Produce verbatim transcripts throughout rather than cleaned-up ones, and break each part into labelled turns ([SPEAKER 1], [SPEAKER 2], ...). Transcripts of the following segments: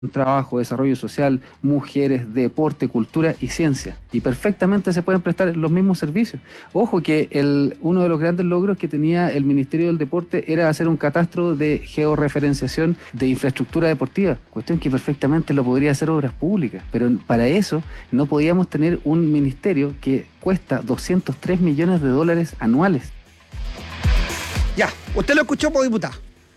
[SPEAKER 1] trabajo, desarrollo social, mujeres, deporte, cultura y ciencia. Y perfectamente se pueden prestar los mismos servicios. Ojo que el, uno de los grandes logros que tenía el Ministerio del Deporte era hacer un catastro de georreferenciación de infraestructura deportiva, cuestión que perfectamente lo podría hacer Obras Públicas. Pero para eso no podíamos tener un ministerio que cuesta doscientos tres millones de dólares anuales.
[SPEAKER 2] Ya, usted lo escuchó, por diputada.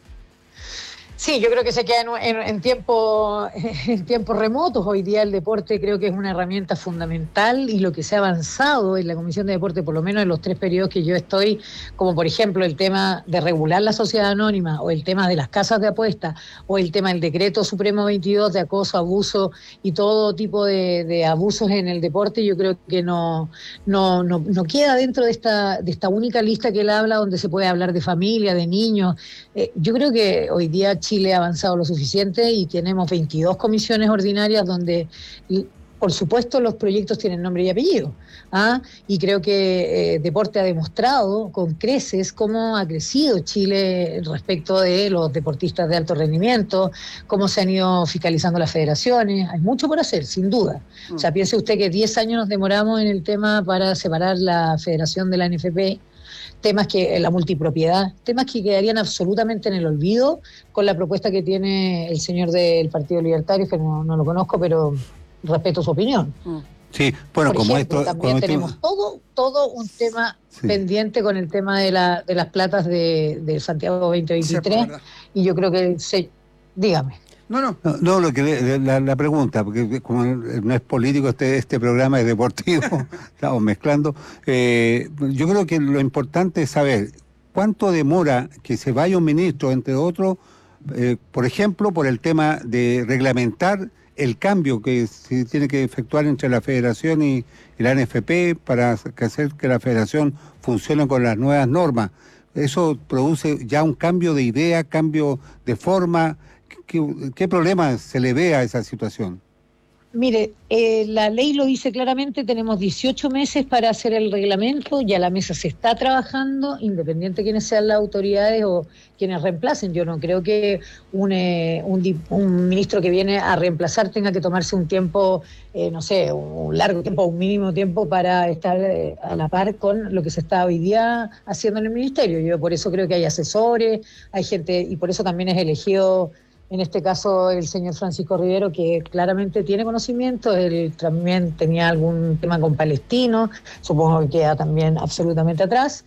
[SPEAKER 3] Sí, yo creo que se queda en, en, en, tiempo, en tiempos remotos. Hoy día el deporte creo que es una herramienta fundamental y lo que se ha avanzado en la Comisión de Deporte, por lo menos en los tres periodos que yo estoy, como por ejemplo el tema de regular la sociedad anónima o el tema de las casas de apuestas o el tema del decreto supremo veintidós de acoso, abuso y todo tipo de, de abusos en el deporte, yo creo que no, no, no, no queda dentro de esta, de esta única lista que él habla donde se puede hablar de familia, de niños. Eh, yo creo que hoy día Chile ha avanzado lo suficiente y tenemos veintidós comisiones ordinarias donde, por supuesto, los proyectos tienen nombre y apellido. ¿ah? Y creo que eh, Deporte ha demostrado con creces cómo ha crecido Chile respecto de los deportistas de alto rendimiento, cómo se han ido fiscalizando las federaciones. Hay mucho por hacer, sin duda. Mm. O sea, piense usted que diez años nos demoramos en el tema para separar la federación de la N F P, temas que, la multipropiedad, temas que quedarían absolutamente en el olvido con la propuesta que tiene el señor del Partido Libertario, que no, no lo conozco, pero respeto su opinión.
[SPEAKER 4] Sí, bueno,
[SPEAKER 3] Por
[SPEAKER 4] como
[SPEAKER 3] ejemplo,
[SPEAKER 4] esto...
[SPEAKER 3] también tenemos esto... todo todo un tema sí. pendiente con el tema de, la, de las platas de, de Santiago veinte veintitrés, sí, y yo creo que... Se, dígame.
[SPEAKER 4] No, no, no, no lo que la, la pregunta, porque como no es político este este programa, es deportivo, estamos mezclando. Eh, yo creo que lo importante es saber cuánto demora que se vaya un ministro, entre otros, eh, por ejemplo, por el tema de reglamentar el cambio que se tiene que efectuar entre la Federación y, y la N F P para hacer que la Federación funcione con las nuevas normas. Eso produce ya un cambio de idea, cambio de forma. ¿Qué, qué problema se le ve a esa situación?
[SPEAKER 3] Mire, eh, la ley lo dice claramente, tenemos dieciocho meses para hacer el reglamento, ya la mesa se está trabajando, independiente de quiénes sean las autoridades o quienes reemplacen. Yo no creo que un, eh, un, un ministro que viene a reemplazar tenga que tomarse un tiempo, eh, no sé, un largo tiempo, un mínimo tiempo para estar eh, a la par con lo que se está hoy día haciendo en el ministerio. Yo por eso creo que hay asesores, hay gente, y por eso también es elegido... En este caso, el señor Francisco Rivero, que claramente tiene conocimiento, él también tenía algún tema con Palestino, supongo que queda también absolutamente atrás,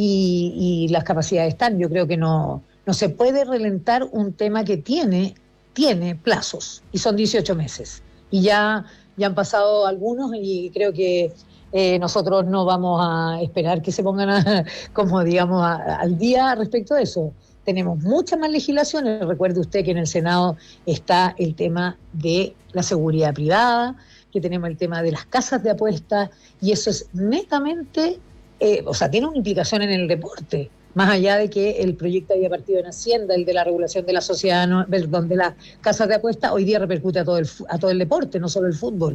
[SPEAKER 3] y, y las capacidades están. Yo creo que no, no se puede relentar un tema que tiene, tiene plazos, y son dieciocho meses. Y ya, ya han pasado algunos, y creo que eh, nosotros no vamos a esperar que se pongan, a, como digamos, a, al día respecto a eso. Tenemos muchas más legislaciones. Recuerde usted que en el Senado está el tema de la seguridad privada, que tenemos el tema de las casas de apuestas, y eso es netamente, eh, o sea, tiene una implicación en el deporte, más allá de que el proyecto había partido en Hacienda, el de la regulación de la sociedad, no, perdón, de las casas de apuestas, hoy día repercute a todo el, a todo el deporte, no solo el fútbol.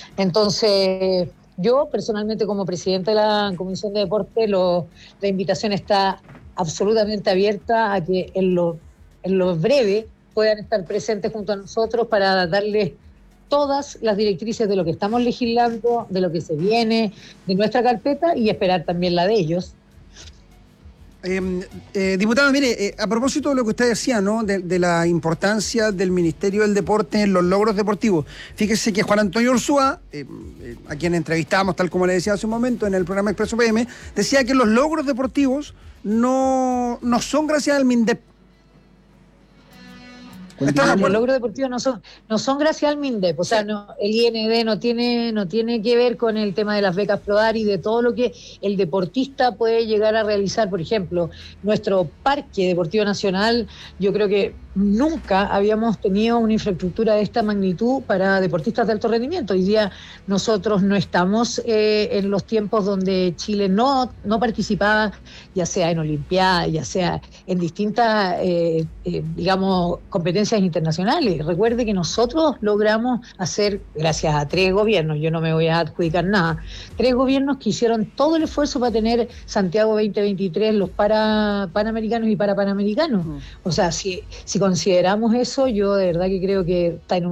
[SPEAKER 3] Entonces, yo personalmente como presidente de la Comisión de Deporte, lo, la invitación está absolutamente abierta a que en lo, en lo breve puedan estar presentes junto a nosotros para darles todas las directrices de lo que estamos legislando, de lo que se viene, de nuestra carpeta y esperar también la de ellos.
[SPEAKER 2] Eh, eh, diputado, mire, eh, a propósito de lo que usted decía, ¿no? De, de la importancia del Ministerio del Deporte en los logros deportivos. Fíjese que Juan Antonio Ursúa, eh, eh, a quien entrevistábamos, tal como le decía hace un momento, en el programa Expreso P M, decía que los logros deportivos no, no son gracias al MINDEP.
[SPEAKER 3] Ah, los logros deportivos no son no son gracias al MINDEP, o sea, sí. no, el I N D no tiene no tiene que ver con el tema de las becas Prodar y de todo lo que el deportista puede llegar a realizar. Por ejemplo, nuestro Parque Deportivo Nacional, yo creo que nunca habíamos tenido una infraestructura de esta magnitud para deportistas de alto rendimiento. Hoy día nosotros no estamos eh, en los tiempos donde Chile no, no participaba, ya sea en Olimpiadas, ya sea en distintas, eh, eh, digamos, competencias internacionales. Recuerde que nosotros logramos hacer, gracias a tres gobiernos, yo no me voy a adjudicar nada, tres gobiernos que hicieron todo el esfuerzo para tener Santiago veinte veintitrés, los para panamericanos y para panamericanos. Uh-huh. O sea, si, si consideramos eso, yo de verdad que creo que está en un